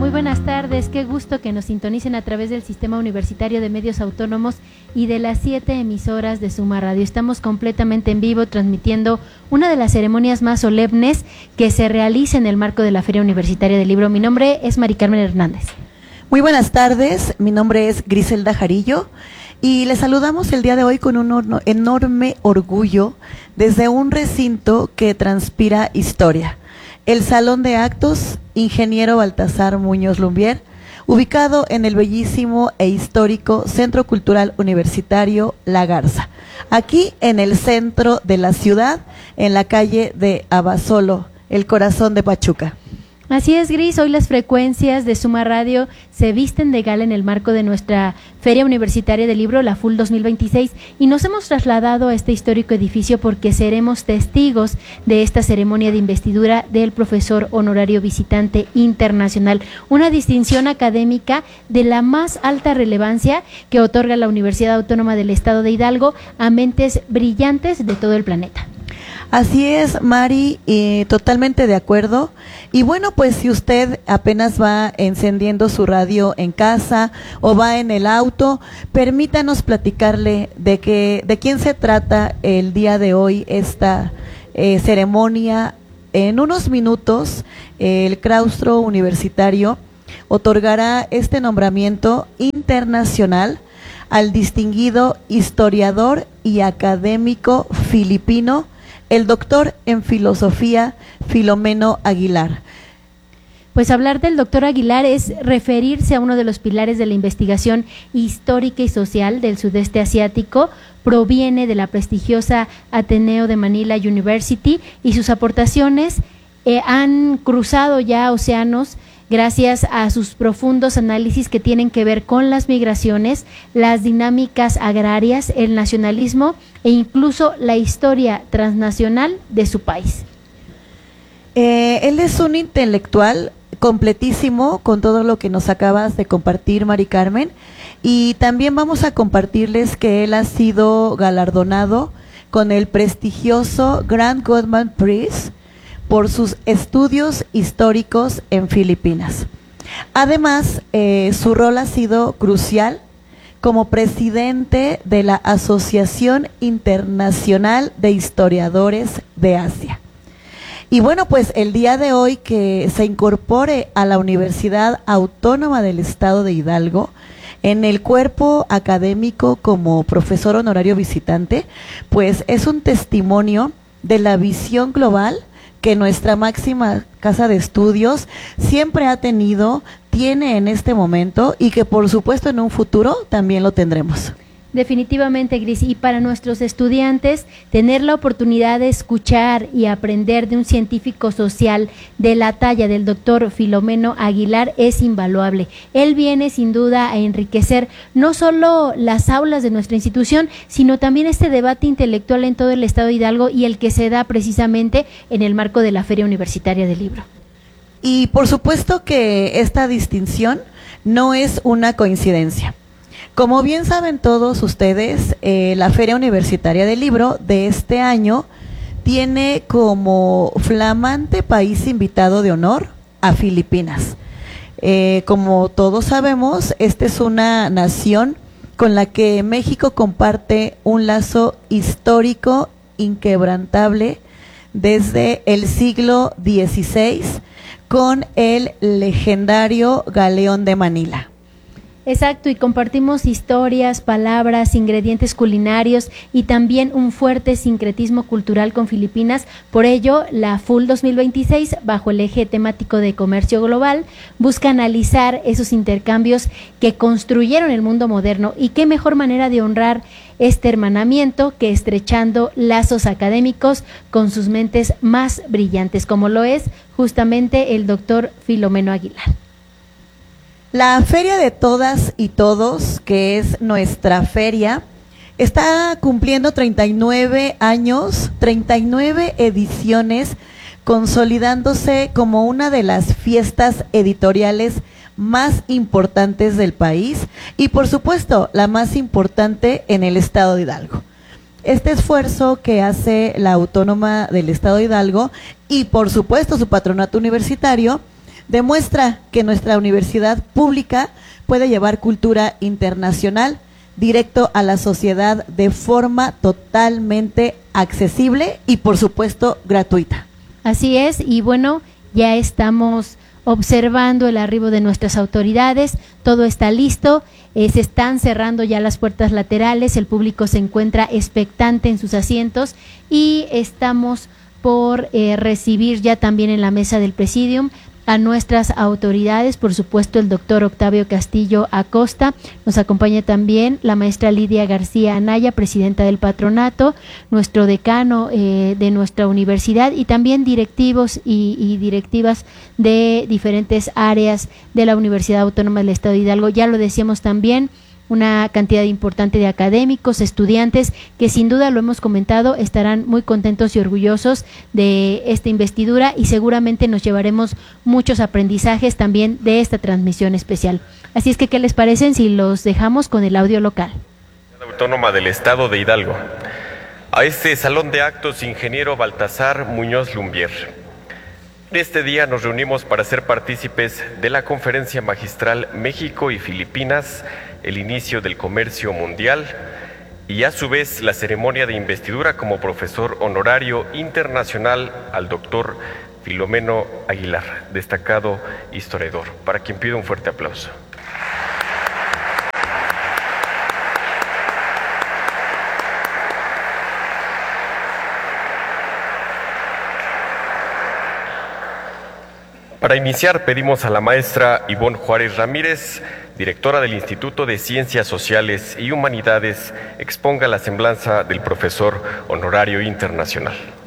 Muy buenas tardes, qué gusto que nos sintonicen a través del Sistema Universitario de Medios Autónomos y de las 7 emisoras de Suma Radio. Estamos completamente en vivo transmitiendo una de las ceremonias más solemnes que se realiza en el marco de la Feria Universitaria del Libro. Mi nombre es Mari Carmen Hernández. Muy buenas tardes, mi nombre es Griselda Jarillo y les saludamos el día de hoy con un enorme orgullo desde un recinto que transpira historia. El Salón de Actos Ingeniero Baltasar Muñoz Lumbier, ubicado en el bellísimo e histórico Centro Cultural Universitario La Garza, aquí en el centro de la ciudad, en la calle de Abasolo, el corazón de Pachuca. Así es, Gris, hoy las frecuencias de Suma Radio se visten de gala en el marco de nuestra Feria Universitaria del Libro, la FUL 2026, y nos hemos trasladado a este histórico edificio porque seremos testigos de esta ceremonia de investidura del profesor honorario visitante internacional, una distinción académica de la más alta relevancia que otorga la Universidad Autónoma del Estado de Hidalgo a mentes brillantes de todo el planeta. Así es, Mari, totalmente de acuerdo. Y bueno, pues si usted apenas va encendiendo su radio en casa o va en el auto, permítanos platicarle de quién se trata el día de hoy esta ceremonia. En unos minutos, el claustro universitario otorgará este nombramiento internacional al distinguido historiador y académico filipino, el doctor en filosofía Filomeno Aguilar. Pues hablar del doctor Aguilar es referirse a uno de los pilares de la investigación histórica y social del sudeste asiático. Proviene de la prestigiosa Ateneo de Manila University y sus aportaciones han cruzado ya océanos gracias a sus profundos análisis que tienen que ver con las migraciones, las dinámicas agrarias, el nacionalismo e incluso la historia transnacional de su país. Él es un intelectual completísimo con todo lo que nos acabas de compartir, Mari Carmen, y también vamos a compartirles que él ha sido galardonado con el prestigioso Grand Goldman Prize por sus estudios históricos en Filipinas. Además, su rol ha sido crucial como presidente de la Asociación Internacional de Historiadores de Asia. Y bueno, pues el día de hoy que se incorpore a la Universidad Autónoma del Estado de Hidalgo en el cuerpo académico como profesor honorario visitante, pues es un testimonio de la visión global que nuestra máxima casa de estudios siempre ha tenido, tiene en este momento y que por supuesto en un futuro también lo tendremos. Definitivamente, Gris, y para nuestros estudiantes, tener la oportunidad de escuchar y aprender de un científico social de la talla del doctor Filomeno Aguilar es invaluable. Él viene sin duda a enriquecer no solo las aulas de nuestra institución, sino también este debate intelectual en todo el estado de Hidalgo y el que se da precisamente en el marco de la Feria Universitaria del Libro. Y por supuesto que esta distinción no es una coincidencia. Como bien saben todos ustedes, la Feria Universitaria del Libro de este año tiene como flamante país invitado de honor a Filipinas. Como todos sabemos, esta es una nación con la que México comparte un lazo histórico inquebrantable desde el siglo XVI con el legendario Galeón de Manila. Exacto, y compartimos historias, palabras, ingredientes culinarios y también un fuerte sincretismo cultural con Filipinas. Por ello, la FUL 2026, bajo el eje temático de comercio global, busca analizar esos intercambios que construyeron el mundo moderno, y qué mejor manera de honrar este hermanamiento que estrechando lazos académicos con sus mentes más brillantes, como lo es justamente el doctor Filomeno Aguilar. La Feria de Todas y Todos, que es nuestra feria, está cumpliendo 39 años, 39 ediciones, consolidándose como una de las fiestas editoriales más importantes del país y, por supuesto, la más importante en el estado de Hidalgo. Este esfuerzo que hace la Autónoma del Estado de Hidalgo y, por supuesto, su patronato universitario, demuestra que nuestra universidad pública puede llevar cultura internacional directo a la sociedad de forma totalmente accesible y, por supuesto, gratuita. Así es, y bueno, ya estamos observando el arribo de nuestras autoridades, todo está listo, se están cerrando ya las puertas laterales, el público se encuentra expectante en sus asientos y estamos por recibir ya también en la mesa del Presidium a nuestras autoridades, por supuesto el doctor Octavio Castillo Acosta, nos acompaña también la maestra Lidia García Anaya, presidenta del patronato, nuestro decano de nuestra universidad y también directivos y directivas de diferentes áreas de la Universidad Autónoma del Estado de Hidalgo. Ya lo decíamos también, una cantidad importante de académicos, estudiantes, que sin duda lo hemos comentado, estarán muy contentos y orgullosos de esta investidura y seguramente nos llevaremos muchos aprendizajes también de esta transmisión especial. Así es que, ¿qué les parecen si los dejamos con el audio local? Autónoma del Estado de Hidalgo. A este salón de actos, ingeniero Baltasar Muñoz Lumbier. Este día nos reunimos para ser partícipes de la conferencia magistral México y Filipinas, el inicio del comercio mundial y a su vez la ceremonia de investidura como profesor honorario internacional al doctor Filomeno Aguilar, destacado historiador, para quien pido un fuerte aplauso. Para iniciar, pedimos a la maestra Ivonne Juárez Ramírez, directora del Instituto de Ciencias Sociales y Humanidades, exponga la semblanza del profesor honorario internacional.